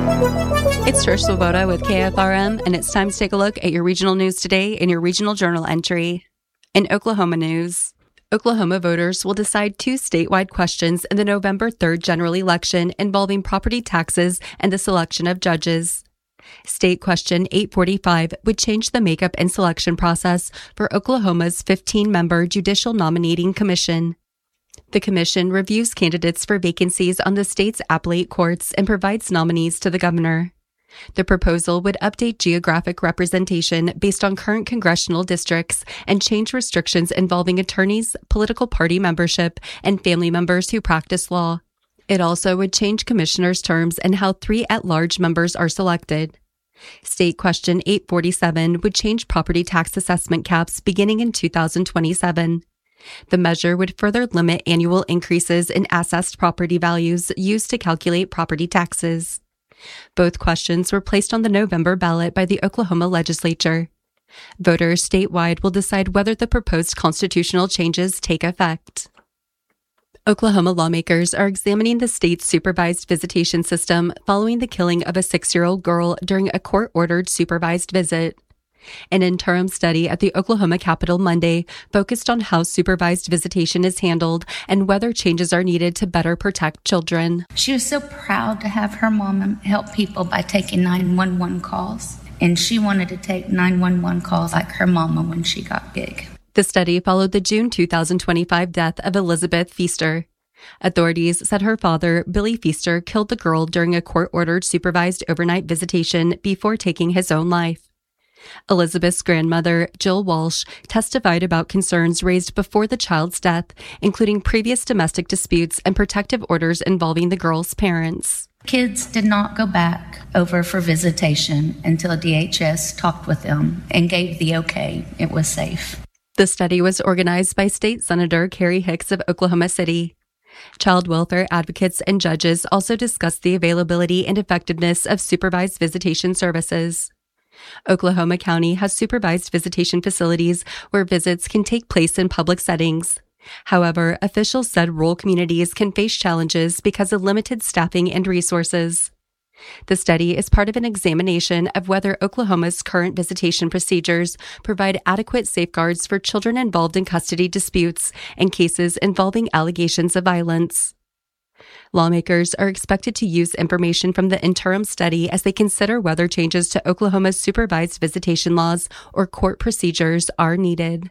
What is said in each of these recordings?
It's Trish Swoboda with KFRM, and it's time to take a look at your regional news today in your regional journal entry. In Oklahoma news, Oklahoma voters will decide 2 statewide questions in the November 3rd general election involving property taxes and the selection of judges. State Question 845 would change the makeup and selection process for Oklahoma's 15-member Judicial Nominating Commission. The commission reviews candidates for vacancies on the state's appellate courts and provides nominees to the governor. The proposal would update geographic representation based on current congressional districts and change restrictions involving attorneys, political party membership, and family members who practice law. It also would change commissioners' terms and how 3 at-large members are selected. State Question 847 would change property tax assessment caps beginning in 2027. The measure would further limit annual increases in assessed property values used to calculate property taxes. Both questions were placed on the November ballot by the Oklahoma legislature. Voters statewide will decide whether the proposed constitutional changes take effect. Oklahoma lawmakers are examining the state's supervised visitation system following the killing of a 6-year-old girl during a court-ordered supervised visit. An interim study at the Oklahoma Capitol Monday focused on how supervised visitation is handled and whether changes are needed to better protect children. She was so proud to have her mom help people by taking 911 calls, and she wanted to take 911 calls like her mama when she got big. The study followed the June 2025 death of Elizabeth Feaster. Authorities said her father, Billy Feaster, killed the girl during a court-ordered supervised overnight visitation before taking his own life. Elizabeth's grandmother, Jill Walsh, testified about concerns raised before the child's death, including previous domestic disputes and protective orders involving the girl's parents. Kids did not go back over for visitation until DHS talked with them and gave the okay. It was safe. The study was organized by State Senator Carrie Hicks of Oklahoma City. Child welfare advocates and judges also discussed the availability and effectiveness of supervised visitation services. Oklahoma County has supervised visitation facilities where visits can take place in public settings. However, officials said rural communities can face challenges because of limited staffing and resources. The study is part of an examination of whether Oklahoma's current visitation procedures provide adequate safeguards for children involved in custody disputes and cases involving allegations of violence. Lawmakers are expected to use information from the interim study as they consider whether changes to Oklahoma's supervised visitation laws or court procedures are needed.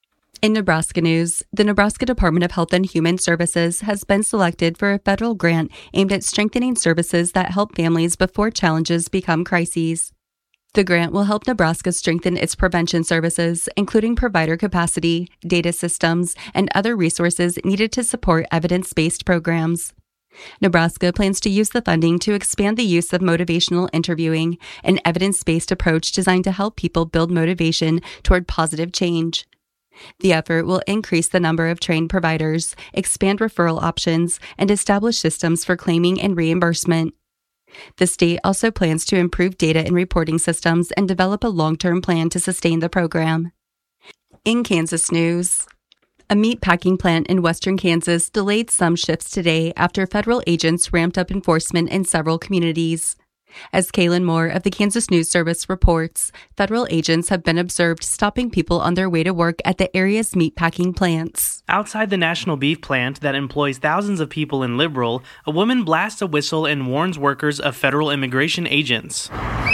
In Nebraska news, the Nebraska Department of Health and Human Services has been selected for a federal grant aimed at strengthening services that help families before challenges become crises. The grant will help Nebraska strengthen its prevention services, including provider capacity, data systems, and other resources needed to support evidence-based programs. Nebraska plans to use the funding to expand the use of motivational interviewing, an evidence-based approach designed to help people build motivation toward positive change. The effort will increase the number of trained providers, expand referral options, and establish systems for claiming and reimbursement. The state also plans to improve data and reporting systems and develop a long-term plan to sustain the program. In Kansas news, a meat packing plant in western Kansas delayed some shifts today after federal agents ramped up enforcement in several communities. As Kaylin Moore of the Kansas News Service reports, federal agents have been observed stopping people on their way to work at the area's meatpacking plants. Outside the National Beef Plant that employs thousands of people in Liberal, a woman blasts a whistle and warns workers of federal immigration agents.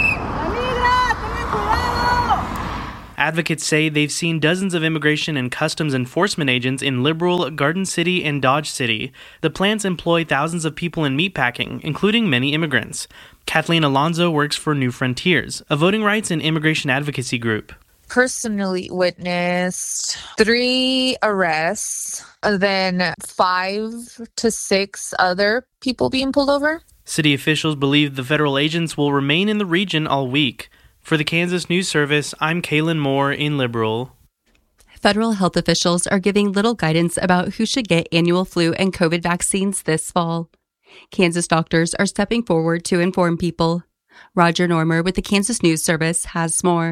Advocates say they've seen dozens of immigration and customs enforcement agents in Liberal, Garden City, and Dodge City. The plants employ thousands of people in meatpacking, including many immigrants. Kathleen Alonzo works for New Frontiers, a voting rights and immigration advocacy group. Personally witnessed 3 arrests, then 5 to 6 other people being pulled over. City officials believe the federal agents will remain in the region all week. For the Kansas News Service, I'm Kaylin Moore in Liberal. Federal health officials are giving little guidance about who should get annual flu and COVID vaccines this fall. Kansas doctors are stepping forward to inform people. Roger Normer with the Kansas News Service has more.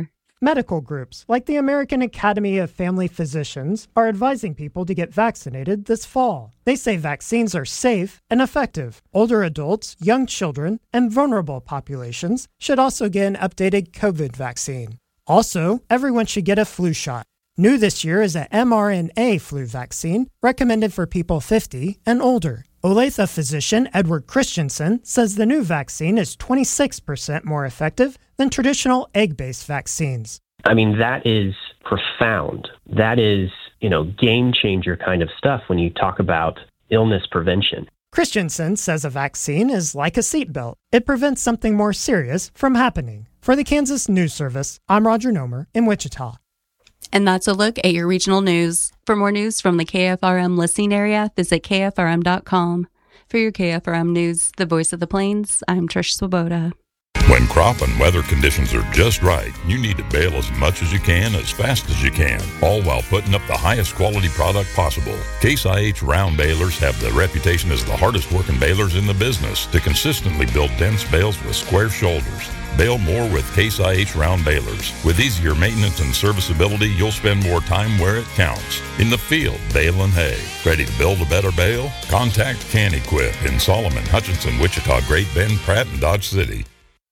Medical groups like the American Academy of Family Physicians are advising people to get vaccinated this fall. They say vaccines are safe and effective. Older adults, young children, and vulnerable populations should also get an updated COVID vaccine. Also, everyone should get a flu shot. New this year is an mRNA flu vaccine recommended for people 50 and older. Olathe physician Edward Christensen says the new vaccine is 26% more effective than traditional egg-based vaccines. I mean, that is profound. That is, game changer kind of stuff when you talk about illness prevention. Christensen says a vaccine is like a seatbelt. It prevents something more serious from happening. For the Kansas News Service, I'm Roger Nomer in Wichita. And that's a look at your regional news. For more news from the KFRM listening area, visit KFRM.com. For your KFRM news, the voice of the plains, I'm Trish Swoboda. When crop and weather conditions are just right, you need to bale as much as you can, as fast as you can, all while putting up the highest quality product possible. Case IH round balers have the reputation as the hardest working balers in the business to consistently build dense bales with square shoulders. Bale more with Case IH round balers. With easier maintenance and serviceability, you'll spend more time where it counts. In the field, baling hay. Ready to build a better bale? Contact CanEquip in Solomon, Hutchinson, Wichita, Great Bend, Pratt, and Dodge City.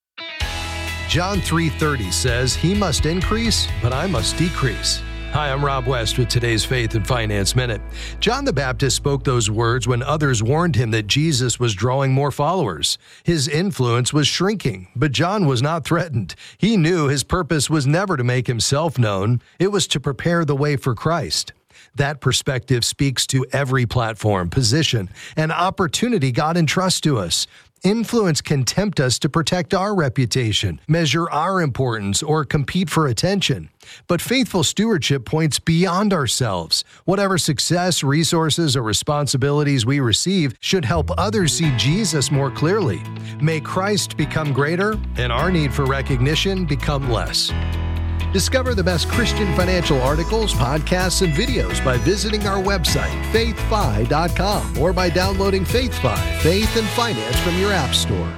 John 3:30 says, "He must increase, but I must decrease." Hi, I'm Rob West with today's Faith and Finance Minute. John the Baptist spoke those words when others warned him that Jesus was drawing more followers. His influence was shrinking, but John was not threatened. He knew his purpose was never to make himself known. It was to prepare the way for Christ. That perspective speaks to every platform, position, and opportunity God entrusts to us. Influence can tempt us to protect our reputation, measure our importance, or compete for attention. But faithful stewardship points beyond ourselves. Whatever success, resources, or responsibilities we receive should help others see Jesus more clearly. May Christ become greater and our need for recognition become less. Discover the best Christian financial articles, podcasts, and videos by visiting our website, faithfi.com, or by downloading FaithFi, Faith and Finance from your app store.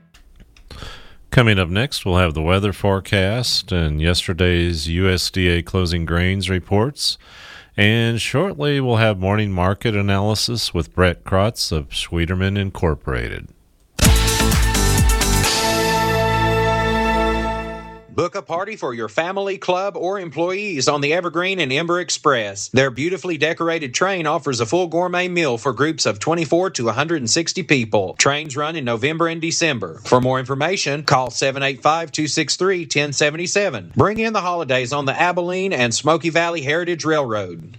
Coming up next, we'll have the weather forecast and yesterday's USDA closing grains reports. And shortly, we'll have morning market analysis with Brett Krotz of Schwieterman Incorporated. Book a party for your family, club, or employees on the Evergreen and Ember Express. Their beautifully decorated train offers a full gourmet meal for groups of 24 to 160 people. Trains run in November and December. For more information, call 785-263-1077. Bring in the holidays on the Abilene and Smoky Valley Heritage Railroad.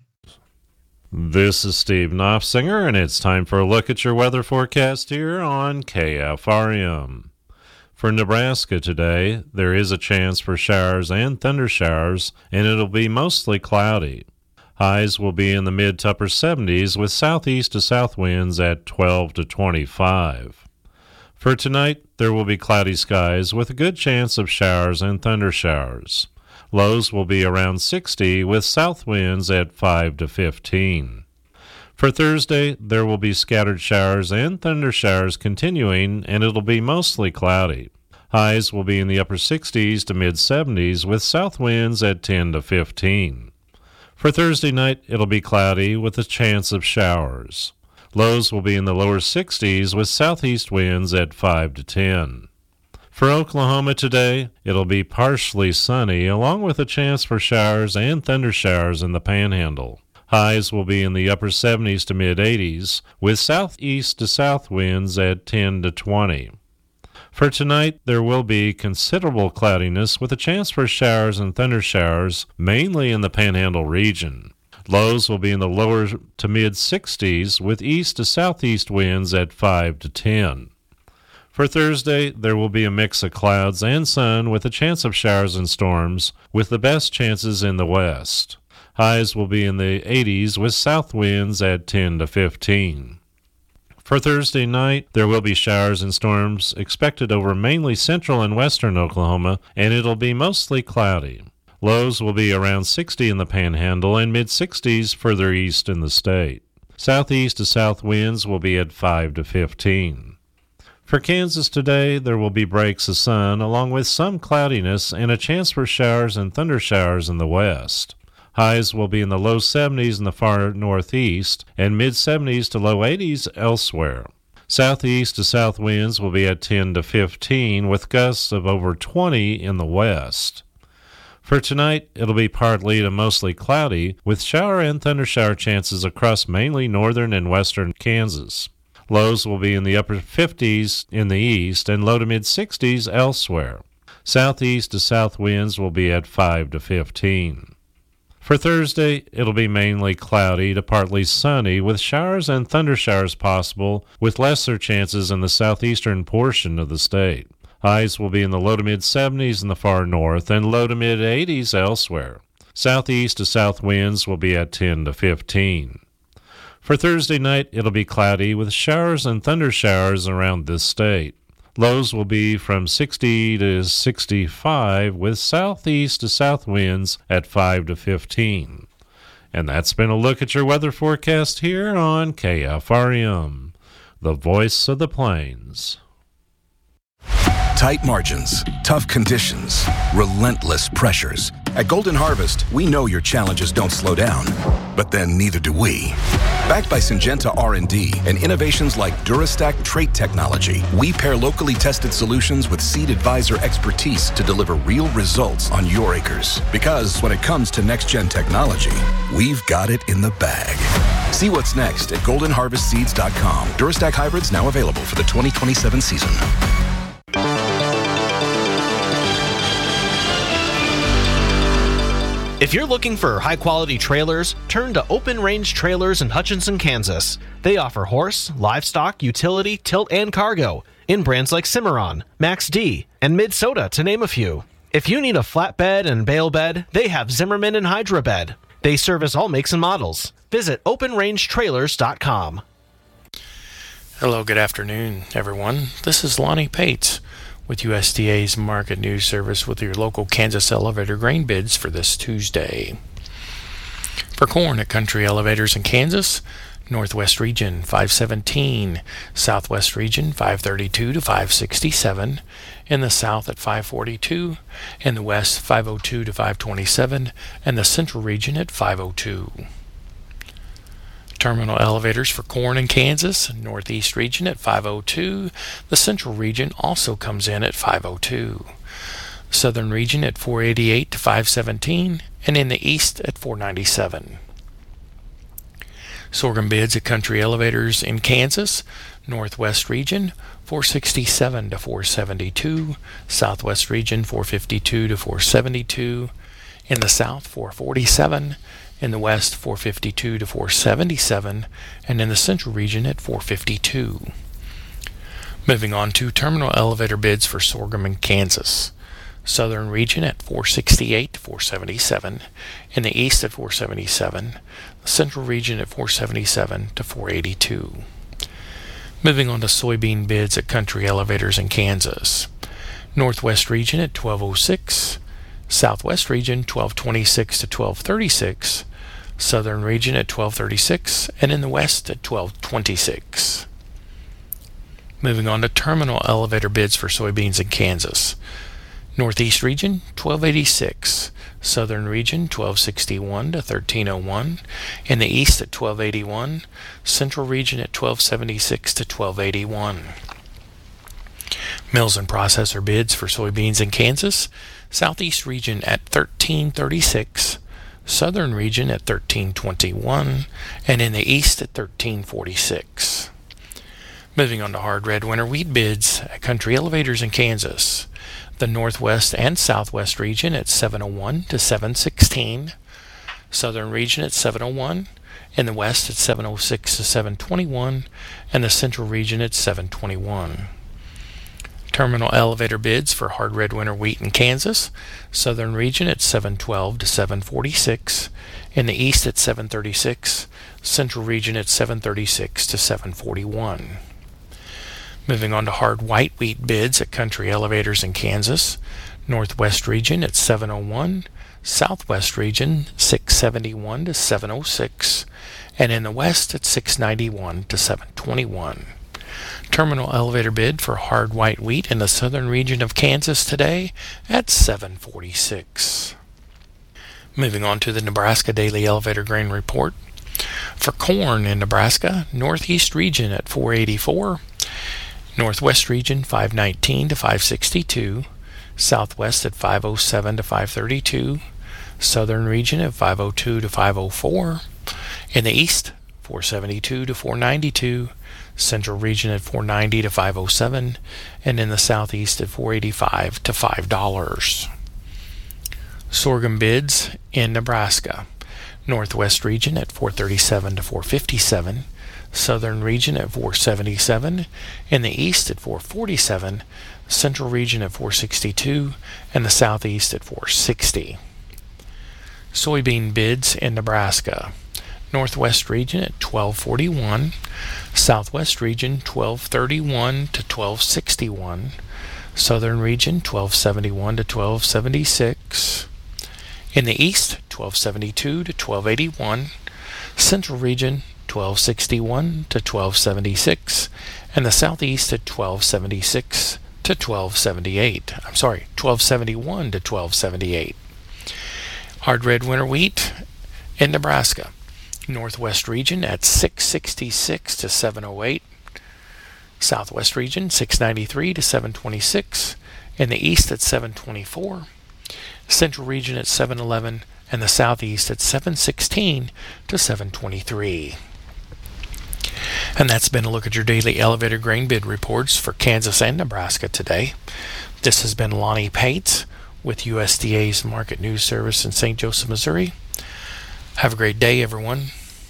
This is Steve Knopfsinger, and it's time for a look at your weather forecast here on KFRM. For Nebraska today, there is a chance for showers and thunder showers, and it'll be mostly cloudy. Highs will be in the mid to upper 70s with southeast to south winds at 12 to 25. For tonight, there will be cloudy skies with a good chance of showers and thunder showers. Lows will be around 60 with south winds at 5 to 15. For Thursday, there will be scattered showers and thunder showers continuing, and it'll be mostly cloudy. Highs will be in the upper 60s to mid-70s with south winds at 10 to 15. For Thursday night, it'll be cloudy with a chance of showers. Lows will be in the lower 60s with southeast winds at 5 to 10. For Oklahoma today, it'll be partially sunny, along with a chance for showers and thunder showers in the Panhandle. Highs will be in the upper 70s to mid-80s, with southeast to south winds at 10 to 20. For tonight, there will be considerable cloudiness with a chance for showers and thunder showers, mainly in the Panhandle region. Lows will be in the lower to mid-60s, with east to southeast winds at 5 to 10. For Thursday, there will be a mix of clouds and sun with a chance of showers and storms, with the best chances in the west. Highs will be in the 80s with south winds at 10 to 15. For Thursday night, there will be showers and storms expected over mainly central and western Oklahoma, and it'll be mostly cloudy. Lows will be around 60 in the Panhandle and mid-60s further east in the state. Southeast to south winds will be at 5 to 15. For Kansas today, there will be breaks of sun along with some cloudiness and a chance for showers and thunder showers in the west. Highs will be in the low 70s in the far northeast and mid-70s to low 80s elsewhere. Southeast to south winds will be at 10 to 15 with gusts of over 20 in the west. For tonight, it'll be partly to mostly cloudy with shower and thunder shower chances across mainly northern and western Kansas. Lows will be in the upper 50s in the east and low to mid-60s elsewhere. Southeast to south winds will be at 5 to 15. For Thursday, it'll be mainly cloudy to partly sunny with showers and thunder showers possible with lesser chances in the southeastern portion of the state. Highs will be in the low to mid-70s in the far north and low to mid-80s elsewhere. Southeast to south winds will be at 10 to 15. For Thursday night, it'll be cloudy with showers and thunder showers around this state. Lows will be from 60 to 65 with southeast to south winds at 5 to 15. And that's been a look at your weather forecast here on KFRM, the voice of the plains. Tight margins, tough conditions, relentless pressures. At Golden Harvest, we know your challenges don't slow down, but then neither do we. Backed by Syngenta R&D and innovations like DuraStack trait technology, we pair locally tested solutions with Seed Advisor expertise to deliver real results on your acres. Because when it comes to next-gen technology, we've got it in the bag. See what's next at goldenharvestseeds.com. DuraStack hybrids now available for the 2027 season. If you're looking for high-quality trailers, turn to Open Range Trailers in Hutchinson, Kansas. They offer horse, livestock, utility, tilt, and cargo in brands like Cimarron, Max D, and Mid-Soda, to name a few. If you need a flatbed and bale bed, they have Zimmerman and Hydra Bed. They service all makes and models. Visit OpenRangeTrailers.com. Hello, good afternoon, everyone. This is Lonnie Pates with USDA's Market News Service with your local Kansas elevator grain bids for this Tuesday. For corn at Country Elevators in Kansas, Northwest Region 517, Southwest Region 532 to 567, in the South at 542, in the West 502 to 527, and the Central Region at 502. Terminal elevators for corn in Kansas, Northeast Region at 502. The Central Region also comes in at 502. Southern Region at 488 to 517, and in the East at 497. Sorghum bids at Country Elevators in Kansas, Northwest Region 467 to 472, Southwest Region 452 to 472, in the South 447, in the West 452 to 477, and in the Central Region at 452. Moving on to terminal elevator bids for sorghum in Kansas. Southern Region at 468 to 477, in the East at 477, the Central Region at 477 to 482. Moving on to soybean bids at Country Elevators in Kansas. Northwest Region at 1206, Southwest Region 1226 to 1236, Southern Region at 1236, and in the West at 1226. Moving on to terminal elevator bids for soybeans in Kansas. Northeast Region 1286, Southern Region 1261 to 1301, in the East at 1281, Central Region at 1276 to 1281. Mills and processor bids for soybeans in Kansas. Southeast Region at 1336, Southern Region at 1321, and in the East at 1346. Moving on to hard red winter wheat bids at Country Elevators in Kansas. The Northwest and Southwest Region at 701 to 716, Southern Region at 701, in the West at 706 to 721, and the Central Region at 721. Terminal elevator bids for hard red winter wheat in Kansas. Southern Region at 712 to 746, in the East at 736, Central Region at 736 to 741. Moving on to hard white wheat bids at Country Elevators in Kansas. Northwest Region at 701, Southwest Region 671 to 706, and in the West at 691 to 721. Terminal elevator bid for hard white wheat in the southern region of Kansas today at $7.46. Moving on to the Nebraska Daily Elevator Grain Report. For corn in Nebraska, northeast region at $4.84, northwest region $5.19 to $5.62, southwest at $5.07 to $5.32, southern region at $5.02 to $5.04, in the east $4.72 to $4.92, central region at $4.90 to $5.07, and in the southeast at $4.85 to $5. Sorghum bids in Nebraska. Northwest region at $4.37 to $4.57, southern region at $4.77, in the east at $4.47, central region at $4.62, and the southeast at $4.60. Soybean bids in Nebraska. Northwest region at $12.41, southwest region $12.31 to $12.61, southern region $12.71 to $12.76, in the east $12.72 to $12.81, central region $12.61 to $12.76, and the southeast at $12.76 to $12.78. $12.71 to $12.78. Hard red winter wheat in Nebraska. Northwest region at $6.66 to $7.08, southwest region $6.93 to $7.26, in the east at $7.24, central region at $7.11, and the southeast at $7.16 to $7.23. And that's been a look at your daily elevator grain bid reports for Kansas and Nebraska today. This has been Lonnie Pates with USDA's Market News Service in St. Joseph, Missouri. Have a great day, everyone.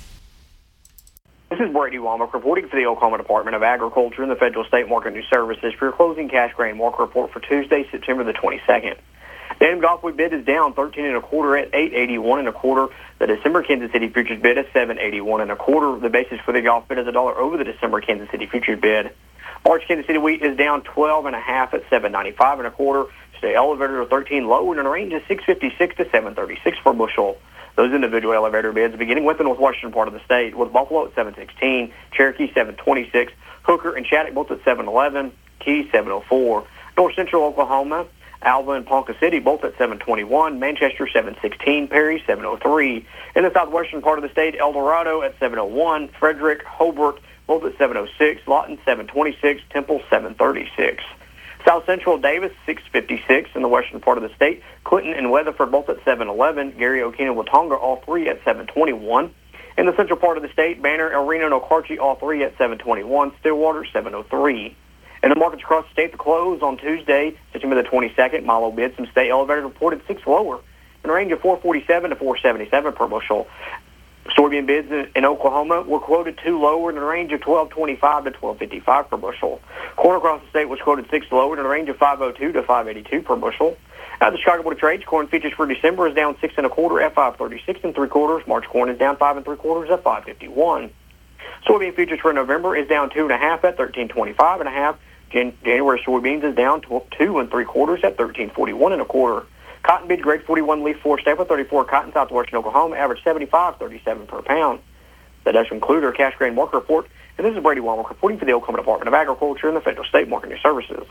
This is Brady Womack reporting for the Oklahoma Department of Agriculture and the Federal State Market News Services for your closing cash grain market report for Tuesday, September the 22nd. The Adam Golf Week bid is down 13 1/4 at 881 1/4. The December Kansas City futures bid is 781 1/4. The basis for the golf bid is $1 over the December Kansas City futures bid. March Kansas City wheat is down 12 1/2 at 795 1/4. Today elevators are 13 low and in a range of 656 to 736 per bushel. Those individual elevator bids beginning with the northwestern part of the state, with Buffalo at 716, Cherokee 726, Hooker and Shattuck both at 711, Key 704, North Central Oklahoma, Alva and Ponca City both at 721, Manchester 716, Perry 703. In the southwestern part of the state, El Dorado at 701, Frederick, Hobart both at 706, Lawton 726, Temple 736. South Central Davis 656 in the western part of the state, Clinton and Weatherford both at 711, Gary, Okina, Watonga all three at 721. In the central part of the state, Banner, El Reno, and Okarche all three at 721, Stillwater 703. In the markets across the state, the close on Tuesday, September the 22nd, Milo bids some state elevators reported 6 lower in a range of 447 to 477 per bushel. Soybean bids in Oklahoma were quoted 2 lower in a range of 1225 to 1255 per bushel. Corn across the state was quoted 6 lower in a range of 502 to 582 per bushel. At the Chicago Board of Trade, corn futures for December is down 6 1/4 at 536 3/4. March corn is down 5 3/4 at 551. Soybean futures for November is down 2 1/2 at 1325 1/2. January soybeans is down 2 3/4 at 1341 1/4. Cotton bid grade 41 leaf 4 staple 34 cotton southwestern Oklahoma average 75.37 per pound. That does conclude our cash grain market report. And this is Brady Womack reporting for the Oklahoma Department of Agriculture and the Federal State Market News Services.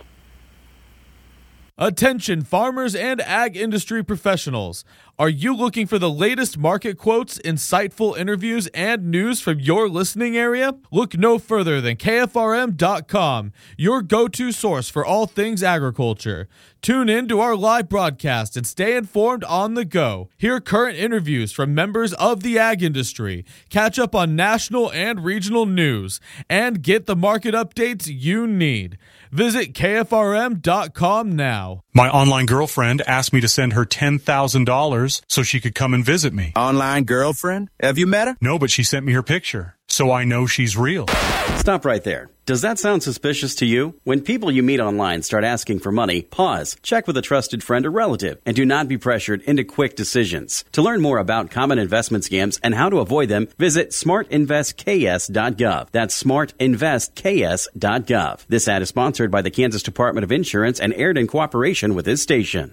Attention farmers and ag industry professionals. Are you looking for the latest market quotes, insightful interviews, and news from your listening area? Look no further than KFRM.com, your go-to source for all things agriculture. Tune in to our live broadcast and stay informed on the go. Hear current interviews from members of the ag industry, catch up on national and regional news, and get the market updates you need. Visit KFRM.com now. My online girlfriend asked me to send her $10,000 so she could come and visit me. Online girlfriend? Have you met her? No, but she sent me her picture, so I know she's real. Stop right there. Does that sound suspicious to you? When people you meet online start asking for money, pause, check with a trusted friend or relative, and do not be pressured into quick decisions. To learn more about common investment scams and how to avoid them, visit smartinvestks.gov. That's smartinvestks.gov. This ad is sponsored by the Kansas Department of Insurance and aired in cooperation with this station.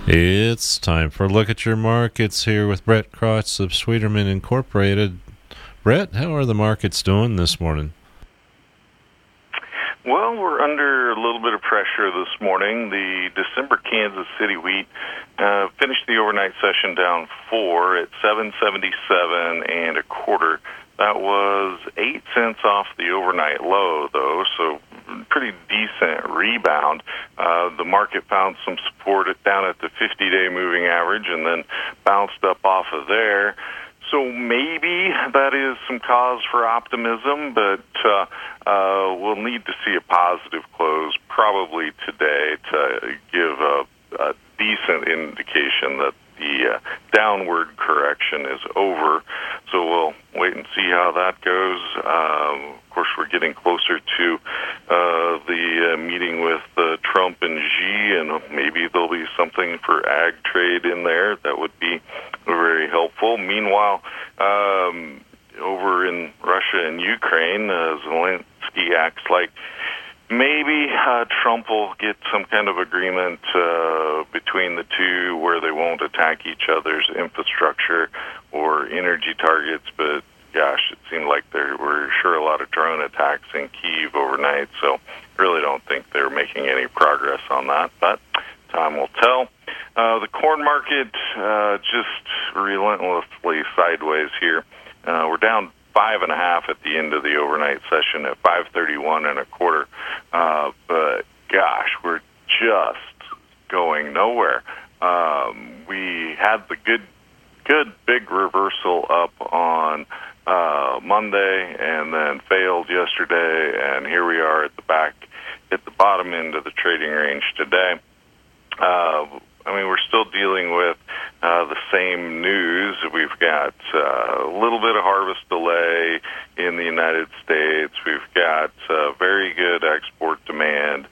It's time for a look at your markets here with Brett Krotz of Sweeterman Incorporated. Brett, how are the markets doing this morning? Well, we're under a little bit of pressure this morning. The December Kansas City wheat finished the overnight session down 4 at $7.77 and a quarter. That was 8 cents off the overnight low, though, so pretty decent rebound. The market found some support down at the 50-day moving average and then bounced up off of there. So maybe that is some cause for optimism, but we'll need to see a positive close probably today to give a decent indication that the downward correction is over. So we'll wait and see how that goes. Of course, we're getting closer to the meeting with Trump and Xi, and maybe there'll be something for ag trade in there that would be very helpful. Meanwhile, over in Russia and Ukraine, Zelensky acts like maybe Trump will get some kind of agreement between the two where they won't attack each other's infrastructure or energy targets, but gosh, it seemed like there were sure a lot of drone attacks in Kyiv overnight, so really don't think they're making any progress on that, but time will tell. The corn market just relentlessly sideways here. We're down 5.5 at the end of the overnight session at 5.31 and a quarter. But gosh, we're just going nowhere. We had the good big reversal up on Monday and then failed yesterday, and here we are at the bottom end of the trading range today. We're still dealing with the same news. We've got a little bit of harvest delay in the United States. We've got very good export demand.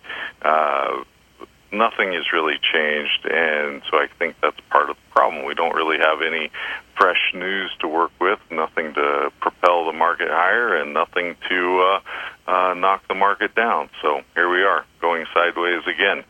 Nothing has really changed, and so I think that's part of the problem. We don't really have any fresh news to work with, nothing to propel the market higher, and nothing to knock the market down. So here we are, going sideways again.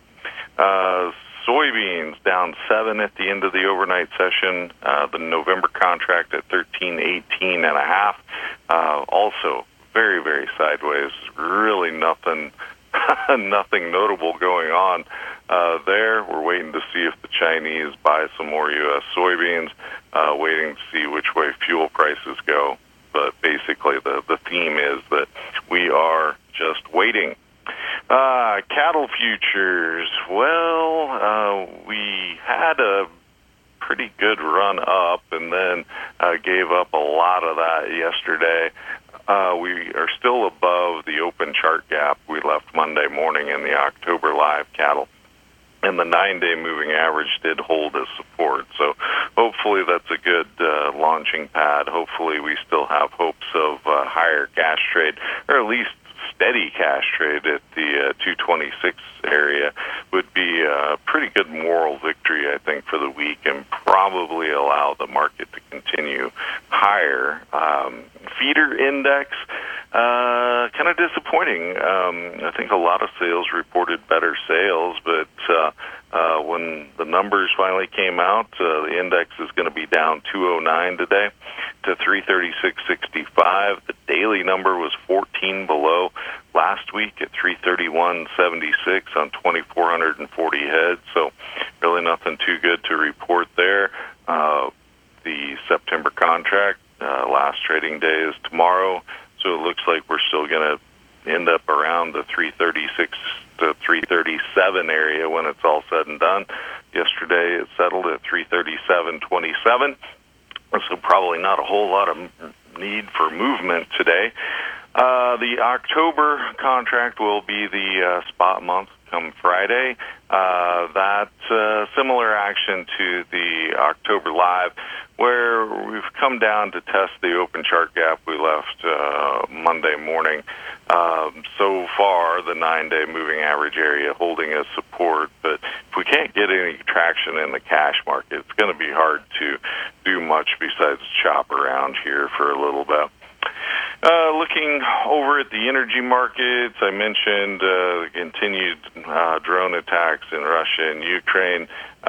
Soybeans down 7 at the end of the overnight session. The November contract at 13.18.5. Also very, very sideways. Really nothing notable going on there. We're waiting to see if the Chinese buy some more U.S. soybeans. Waiting to see which way fuel prices go. But basically, the theme is that we are just waiting. Cattle futures. Well, we had a pretty good run up and then gave up a lot of that yesterday. We are still above the open chart gap we left Monday morning in the October live cattle. And the 9-day moving average did hold as support. So hopefully that's a good launching pad. Hopefully we still have hopes of higher cash trade, or at least steady cash trade at the 226 area would be a pretty good moral victory, I think, for the week, and probably allow the market to continue higher. Feeder index, kind of disappointing. I think a lot of sales reported better sales, but when the numbers finally came out, the index is going to be down 209 today to 336.65. The daily number was 14 below last week at 331.76 on 2,440 heads, so really nothing too good to report there. The September contract, last trading day is tomorrow, so it looks like we're still going to end up around the 336 to 337 area when it's all said and done. Yesterday it settled at 337.27, so probably not a whole lot of need for movement today. The October contract will be the spot month come Friday. That similar action to the October live, where we've come down to test the open chart gap we left Monday morning. So far, the 9-day moving average area holding as support, but if we can't get any traction in the cash market, it's going to be hard to do much besides chop around here for a little bit. Looking over at the energy markets, I mentioned the continued drone attacks in Russia and Ukraine.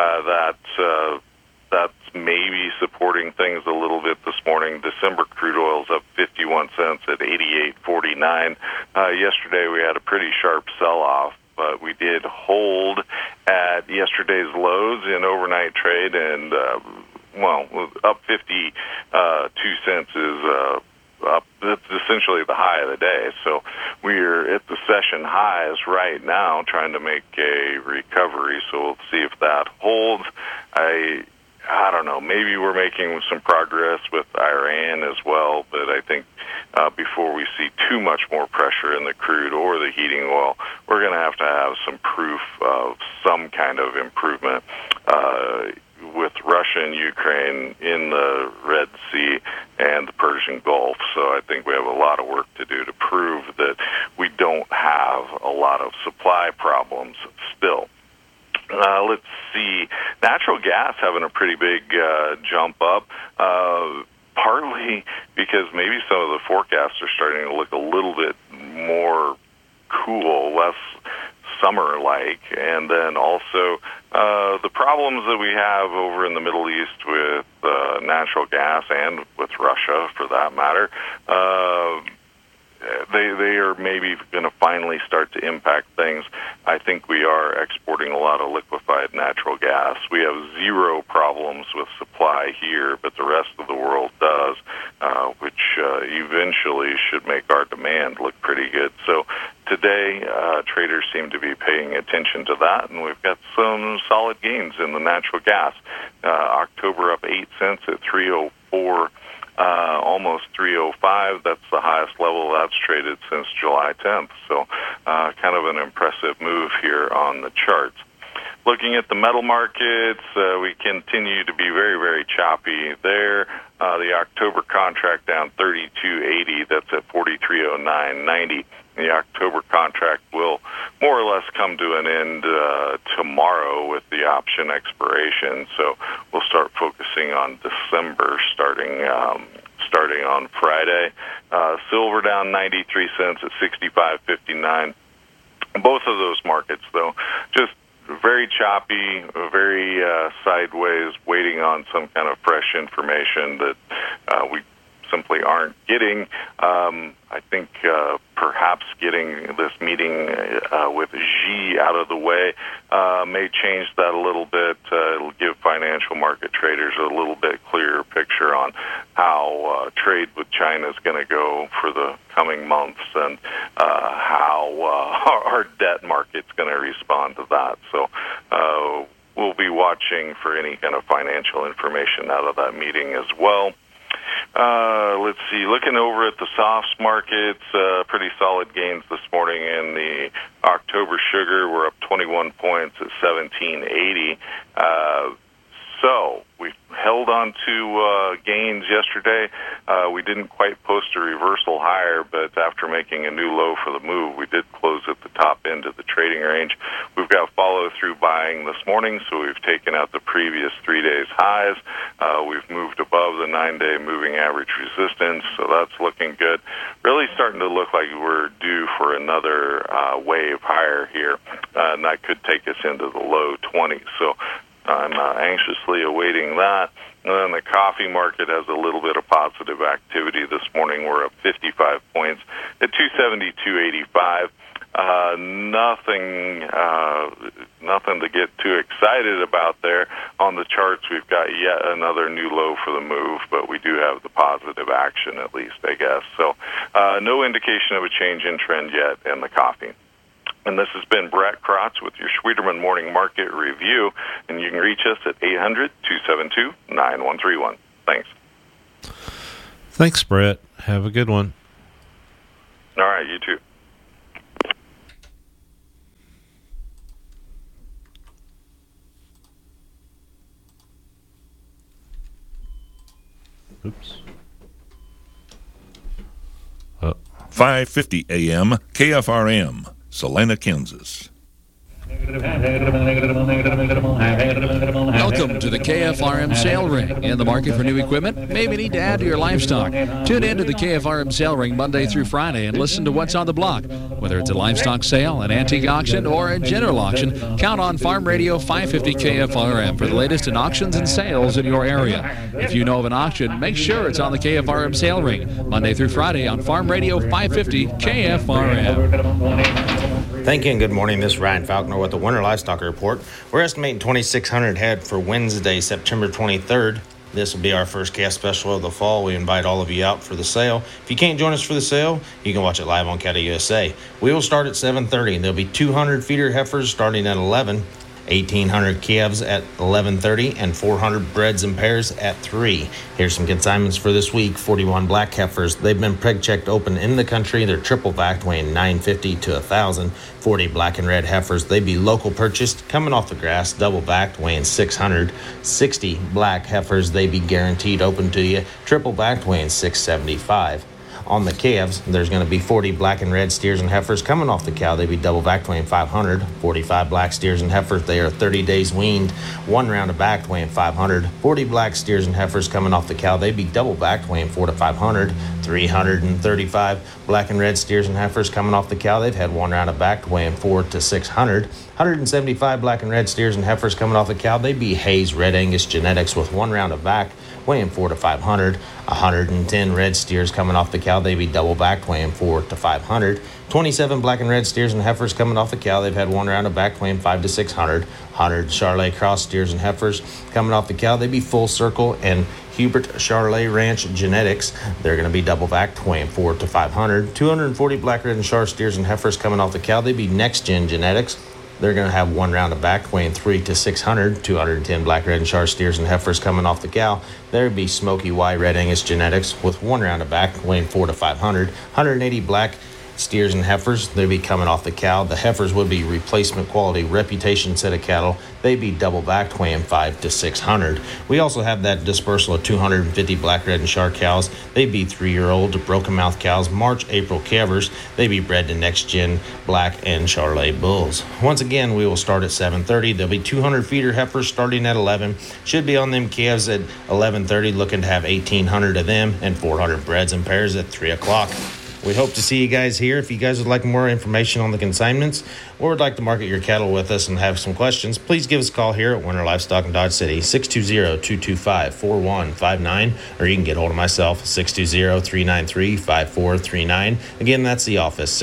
That's maybe supporting things a little bit this morning. December crude oil's up 51 cents at 88.49. Yesterday we had a pretty sharp sell-off, but we did hold at yesterday's lows in overnight trade, and up 52 cents is up. That's essentially the high of the day. So we're at the session highs right now, trying to make a recovery. So we'll see if that holds. I don't know. Maybe we're making some progress with Iran as well, but I think before we see too much more pressure in the crude or the heating oil, we're going to have some proof of some kind of improvement with Russia and Ukraine in the Red Sea and the Persian Gulf. So I think we have a lot of work to do to prove that we don't have a lot of supply problems still. Let's see. Natural gas having a pretty big jump up, partly because maybe some of the forecasts are starting to look a little bit more cool, less summer-like, and then also the problems that we have over in the Middle East with natural gas and with Russia, for that matter. They are maybe going to finally start to impact things. I think we are exporting a lot of liquefied natural gas. We have zero problems with supply here, but the rest of the world does, which eventually should make our demand look pretty good. So today, traders seem to be paying attention to that, and we've got some solid gains in the natural gas. October up 8 cents at 304. Almost 305. That's the highest level that's traded since July 10th. So kind of an impressive move here on the charts. Looking at the metal markets, we continue to be very, very choppy there. The October contract down 32.80. That's at 43.09.90. The October contract will more or less come to an end tomorrow with the option expiration. So we'll start focusing on December starting on Friday. Silver down 93 cents at 65.59. Both of those markets, though, just very choppy, very sideways, waiting on some kind of fresh information that we simply aren't getting. I think perhaps getting this meeting with Xi out of the way may change that a little bit. It'll give financial market traders a little bit clearer picture on how trade with China is going to go for the coming months and how our debt market's going to respond to that. So we'll be watching for any kind of financial information out of that meeting as well. Let's see, looking over at the softs markets, pretty solid gains this morning in the October sugar. We're up 21 points at 17.80. So we held on to gains yesterday. We didn't quite post a reversal higher, but after making a new low for the move, we did close at the top end of the trading range. We've got follow-through buying this morning, so we've taken out the previous 3 days' highs. We've moved above the 9-day moving average resistance, so that's looking good. Really starting to look like we're due for another wave higher here, and that could take us into the low 20s. So I'm anxiously awaiting that. And then the coffee market has a little bit of positive activity this morning. We're up 55 points at 272.85. Nothing to get too excited about there. On the charts, we've got yet another new low for the move, but we do have the positive action at least, I guess. So no indication of a change in trend yet in the coffee. And this has been Brett Krotz with your Schwieterman Morning Market Review, and you can reach us at 800-272-9131. Thanks. Thanks, Brett. Have a good one. All right, you too. Oops. 5:50 a.m. KFRM, Salina, Kansas. Welcome to the KFRM Sale Ring. In the market for new equipment? Maybe need to add to your livestock. Tune in to the KFRM Sale Ring Monday through Friday and listen to what's on the block. Whether it's a livestock sale, an antique auction, or a general auction, count on Farm Radio 550 KFRM for the latest in auctions and sales in your area. If you know of an auction, make sure it's on the KFRM Sale Ring Monday through Friday on Farm Radio 550 KFRM. Thank you and good morning. This is Ryan Falconer with the Winter Livestock Report. We're estimating 2,600 head for Wednesday, September 23rd. This will be our first calf special of the fall. We invite all of you out for the sale. If you can't join us for the sale, you can watch it live on Cattle USA. We will start at 7:30, and there'll be 200 feeder heifers starting at 11, 1,800 calves at 11:30, and 400 breds and pairs at 3. Here's some consignments for this week. 41 black heifers. They've been preg-checked open in the country. They're triple vacked, weighing 950 to 1,000. 40 black and red heifers. They be local purchased, coming off the grass, double vacked, weighing 600. 60 black heifers. They be guaranteed open to you, triple vacked, weighing 675. On the calves, there's going to be 40 black and red steers and heifers coming off the cow. They be double vacked, weighing 500. 45 black steers and heifers. They are 30 days weaned, 1 round of backed, weighing 500. 40 black steers and heifers coming off the cow. They be double vacked, weighing 4 to 500. 335 black and red steers and heifers coming off the cow. They've had 1 round of backed, weighing 4 to 600. 175 black and red steers and heifers coming off the cow. They be Hayes Red Angus genetics with 1 round of back, weighing 4 to 500. 110 red steers coming off the cow. They be double backed, weighing 4 to 500. 27 black and red steers and heifers coming off the cow. They've had 1 round of back, weighing 5 to 600. 100 Charolais cross steers and heifers coming off the cow. They be Full Circle and Hubert Charolais Ranch genetics. They're going to be double vacked, weighing 4 to 500. 240 black, red, and Char steers and heifers coming off the cow. They be Next Gen genetics. They're going to have 1 round of back, weighing 3 to 600. 210 black, red, and Char steers and heifers coming off the cow. There'd be Smoky Y Red Angus genetics with 1 round of back, weighing 4 to 500. 180 black steers and heifers. They'd be coming off the cow. The heifers would be replacement quality reputation set of cattle. They'd be double backed, weighing 5 to 600. We also have that dispersal of 250 black, red, and Char cows. They'd be 3-year-old broken mouth cows, March, April calvers. They'd be bred to Next Gen black and Charolais bulls. Once again, we will start at 7:30. There'll be 200 feeder heifers starting at 11. Should be on them calves at 11:30, looking to have 1,800 of them, and 400 breds and pairs at 3 o'clock. We hope to see you guys here. If you guys would like more information on the consignments or would like to market your cattle with us and have some questions, please give us a call here at Winter Livestock in Dodge City, 620-225-4159, or you can get hold of myself, 620-393-5439. Again, that's the office,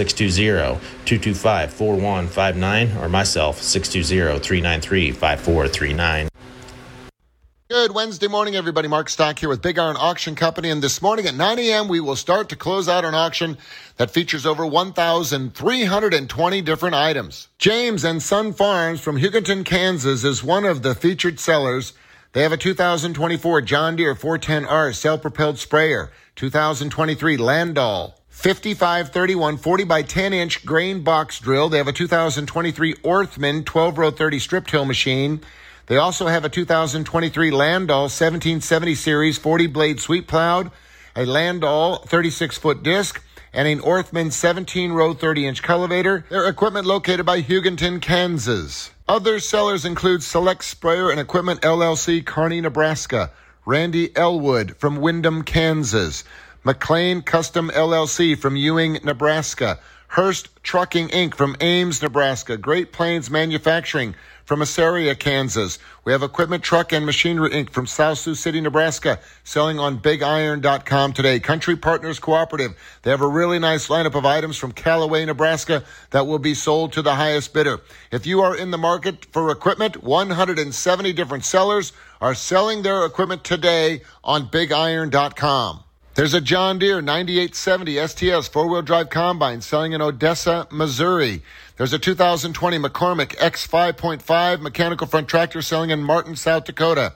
620-225-4159, or myself, 620-393-5439. Good Wednesday morning, everybody. Mark Stock here with Big Iron Auction Company. And this morning at 9 a.m., we will start to close out an auction that features over 1,320 different items. James and Son Farms from Hugoton, Kansas is one of the featured sellers. They have a 2024 John Deere 410R self-propelled sprayer, 2023 Landau 5531 40 by 10 inch grain box drill. They have a 2023 Orthman 12-row 30 strip till machine. They also have a 2023 Landau 1770 series 40 blade sweep plowed, a Landau 36-foot disc, and an Orthman 17-row 30-inch cultivator. Their equipment located by Hugoton, Kansas. Other sellers include Select Sprayer and Equipment LLC, Kearney, Nebraska. Randy Elwood from Windham, Kansas. McLean Custom LLC from Ewing, Nebraska. Hurst Trucking Inc. from Ames, Nebraska. Great Plains Manufacturing from Assaria, Kansas. We have Equipment Truck and Machinery Inc. from South Sioux City, Nebraska, selling on BigIron.com today. Country Partners Cooperative. They have a really nice lineup of items from Callaway, Nebraska that will be sold to the highest bidder. If you are in the market for equipment, 170 different sellers are selling their equipment today on BigIron.com. There's a John Deere 9870 STS four-wheel drive combine selling in Odessa, Missouri. There's a 2020 McCormick X 5.5 mechanical front tractor selling in Martin, South Dakota.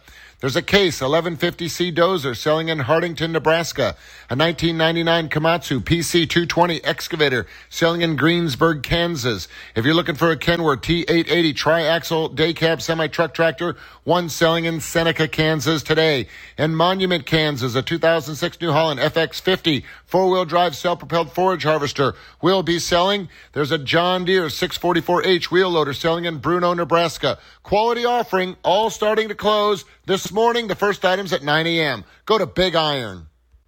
There's a Case 1150C dozer selling in Hardington, Nebraska. A 1999 Komatsu PC220 excavator selling in Greensburg, Kansas. If you're looking for a Kenworth T880 tri-axle day cab semi-truck tractor, one selling in Seneca, Kansas today. In Monument, Kansas, a 2006 New Holland FX50 four-wheel drive self-propelled forage harvester will be selling. There's a John Deere 644H wheel loader selling in Bruno, Nebraska. Quality offering, all starting to close this morning. The first items at 9 a.m. Go to Big Iron.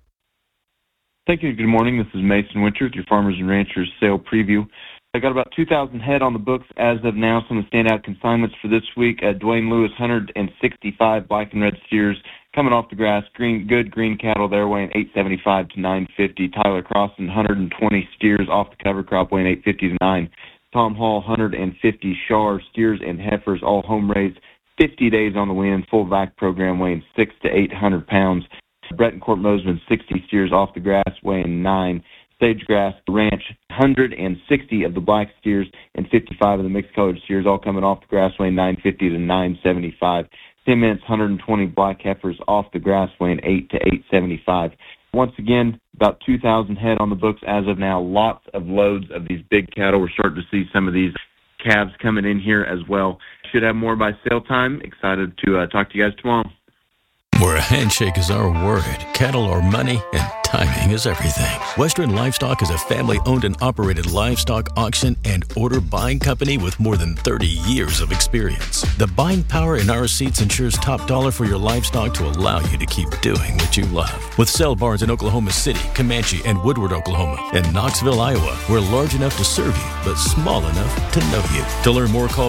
Thank you. Good morning. This is Mason Winter with your Farmers and Ranchers sale preview. I got about 2,000 head on the books as of now. Some of the standout consignments for this week. Dwayne Lewis, 165 black and red steers coming off the grass. Good green cattle there weighing 875 to 950. Tyler Crossan, 120 steers off the cover crop weighing 850 to 9. Tom Hall, 150 Shar steers and heifers, all home raised, 50 days on the wind, full vac program weighing 600 to 800 pounds. Bretoncourt Mosman, 60 steers off the grass weighing 9. Sagegrass Ranch, 160 of the black steers and 55 of the mixed colored steers, all coming off the grass weighing 950 to 975. Simmons, 120 black heifers off the grass weighing 8 to 875. Once again, about 2,000 head on the books as of now. Lots of loads of these big cattle. We're starting to see some of these calves coming in here as well. Should have more by sale time. Excited to talk to you guys tomorrow. Where a handshake is our word, cattle are money, and timing is everything. Western Livestock is a family-owned and operated livestock auction and order buying company with more than 30 years of experience. The buying power in our seats ensures top dollar for your livestock to allow you to keep doing what you love. With sale barns in Oklahoma City, Comanche, and Woodward, Oklahoma, and Knoxville, Iowa, we're large enough to serve you, but small enough to know you. To learn more, call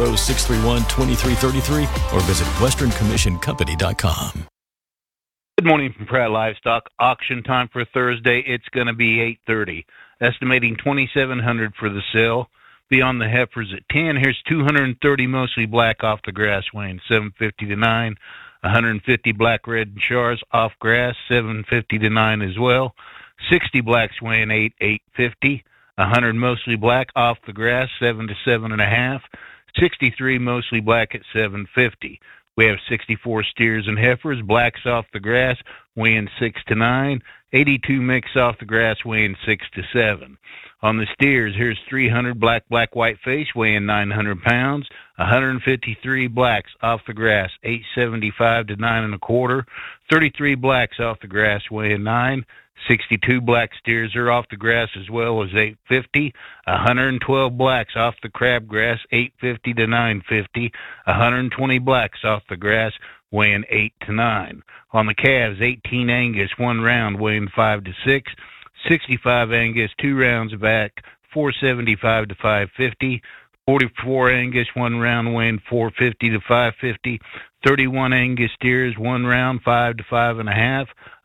940-631-2333 or visit westerncommissioncompany.com. Good morning from Pratt Livestock. Auction time for Thursday. It's going to be 8:30. Estimating 2,700 for the sale. Beyond the heifers at 10. Here's 230 mostly black off the grass weighing 750 to 9. 150 black, red, and Shars off grass 750 to 9 as well. 60 blacks weighing 850. 100 mostly black off the grass 7 to 7.5. 63 mostly black at 750. We have 64 steers and heifers, blacks off the grass, weighing 6 to 9, 82 mixed off the grass, weighing 6 to 7. On the steers, here's 300 black, white face, weighing 900 pounds, 153 blacks off the grass, 875 to 9 1/4, 33 blacks off the grass, weighing 9. 62 black steers are off the grass as well as 850. 112 blacks off the crabgrass, 850 to 950. 120 blacks off the grass, weighing 8 to 9. On the calves, 18 Angus, 1 round, weighing 5 to 6. 65 Angus, 2 rounds back, 475 to 550. 44 Angus, 1 round, weighing 450 to 550. 31 Angus steers, 1 round, 5 to 5.5.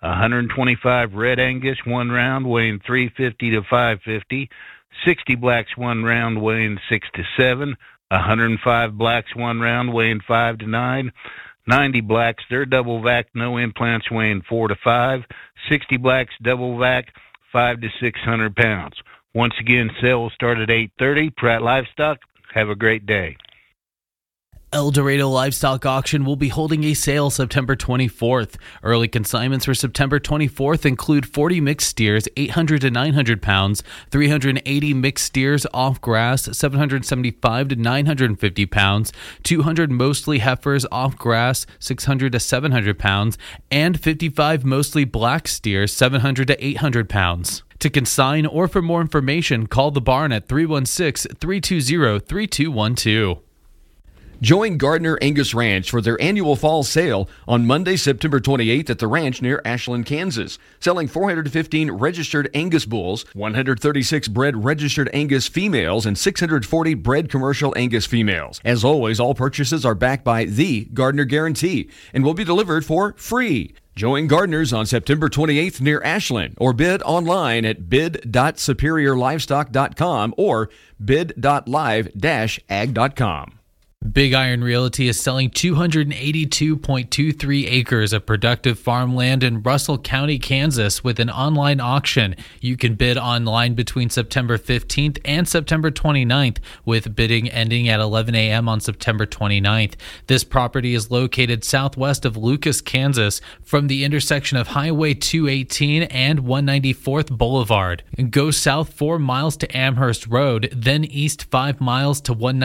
125 red Angus, 1 round, weighing 350 to 550. 60 blacks, 1 round, weighing 6 to 7. 105 blacks, 1 round, weighing 5 to 9. 90 blacks, they're double vac, no implants, weighing 4 to 5. 60 blacks, double vac, 5 to 600 pounds. Once again, sale will start at 8:30. Pratt Livestock, have a great day. El Dorado Livestock Auction will be holding a sale September 24th. Early consignments for September 24th include 40 mixed steers, 800 to 900 pounds, 380 mixed steers off grass, 775 to 950 pounds, 200 mostly heifers off grass, 600 to 700 pounds, and 55 mostly black steers, 700 to 800 pounds. To consign or for more information, call the barn at 316-320-3212. Join Gardner Angus Ranch for their annual fall sale on Monday, September 28th at the ranch near Ashland, Kansas. Selling 415 registered Angus bulls, 136 bred registered Angus females, and 640 bred commercial Angus females. As always, all purchases are backed by the Gardner Guarantee and will be delivered for free. Join Gardner's on September 28th near Ashland or bid online at bid.superiorlivestock.com or bid.live-ag.com. Big Iron Realty is selling 282.23 acres of productive farmland in Russell County, Kansas, with an online auction. You can bid online between September 15th and September 29th, with bidding ending at 11 a.m. on September 29th. This property is located southwest of Lucas, Kansas, from the intersection of Highway 218 and 194th Boulevard. Go south 4 miles to Amherst Road, then east 5 miles to 190.